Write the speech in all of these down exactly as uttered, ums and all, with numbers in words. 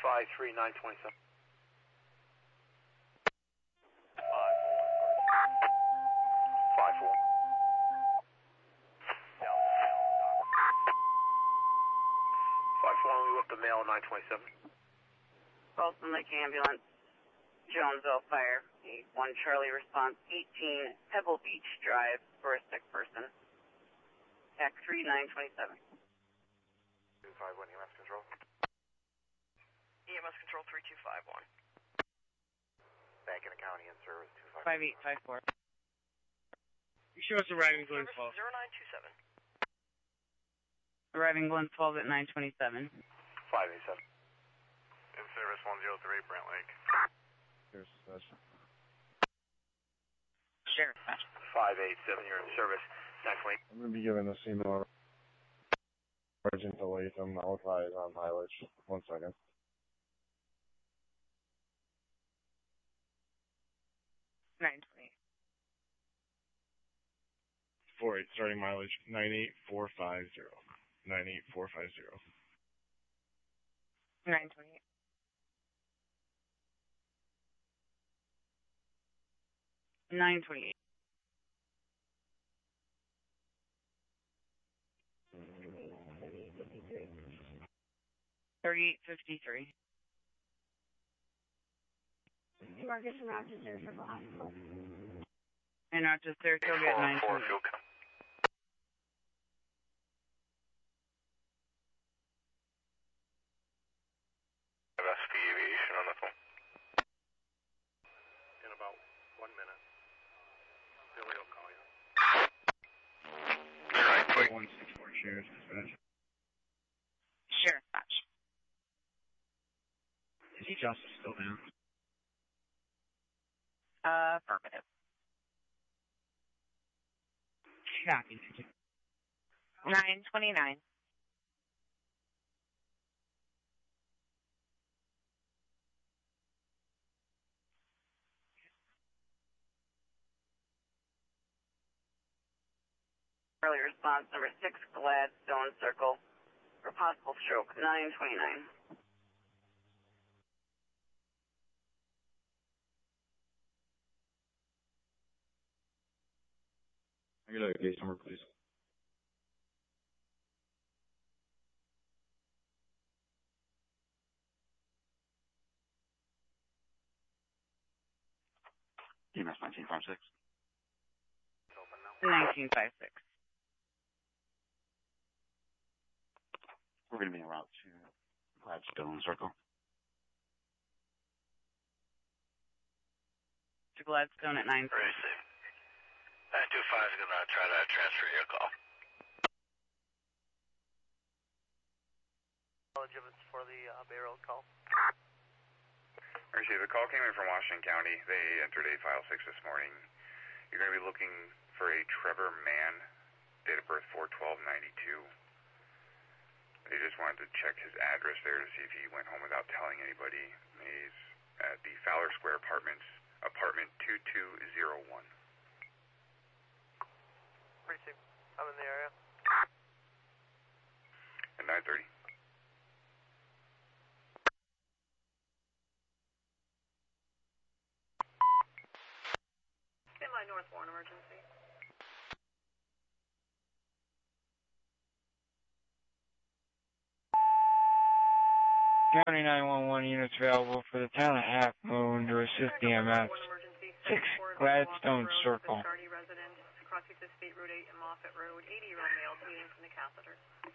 five three nine twenty-seven. five four. five four, we whipped the male nine twenty-seven. Folsom Lake Ambulance, Jonesville Fire, one Charlie response, eighteen Pebble Beach Drive for a sick person. T A C three nine twenty-seven. two five one E M S control. E M S control three two five one. Bank in the county in service two five. five eight five four. You show us arriving Glen twelve. zero nine two seven. Arriving Glen twelve at nine twenty-seven. five eight seven. In service one zero three, Brent Lake. Here's special. Sheriff. five eight seven, you're in service. nine twenty. I'm going to be giving this email Sergeant to Latham. I'll advise on mileage. One second. nine twenty. four eight, starting mileage nine eight four five zero. nine eight four five zero. nine twenty-eight. nine twenty-eight. thirty-eight fifty-three. Marcus and Rochester for hospital. And Rochester, Toby at nine twenty-eight. S P Aviation on the phone. In about one minute. Billy will call you. nine twenty. one six four, Sheriff Dispatch. Sheriff Dispatch. Is he just still down? Uh, affirmative. Copy. nine twenty-nine. Early response number six, Gladstone Circle, for possible stroke, nine twenty-nine. I get a case number, please. E M S nineteen five six. nineteen five six. We're going to be en route to Gladstone Circle. To Gladstone at nine Very safe. nine two five is going to try to transfer your call. Eligibles for the uh, Bay Road call. Receive. The call came in from Washington County. They entered a file six this morning. You're going to be looking for a Trevor Mann, date of birth four twelve ninety-two. They just wanted to check his address there to see if he went home without telling anybody. He's at the Fowler Square Apartments, apartment two two zero one. Receive. I'm in the area. At nine thirty. In my North Warren emergency. County nine one one units available for the town of Half Moon to assist E M S. six Gladstone Circle. Crossing the State Route eight and Moffett Road, eighty-year-old male bleeding from the catheter.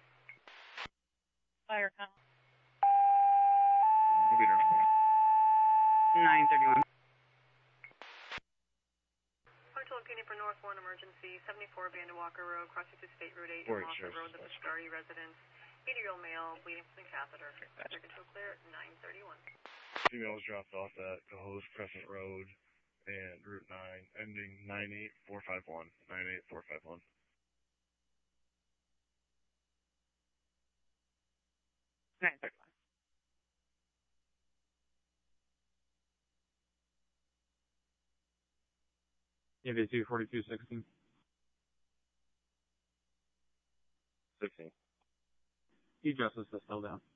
Fire count. nine thirty-one. Hotel opinion for North Warren emergency, seventy-four Vanda Walker Road, crossing to State Route eight and Moffett Road, the Piscardi residence. eighty-year-old male bleeding from the catheter. Fire control clear at nine thirty-one. Female was dropped off at Cohoes Crescent Road and Route nine, ending nine eight four five one. nine eight four five one. nine thirty-one. E V two forty-two sixteen. sixteen. E-Justice is still down.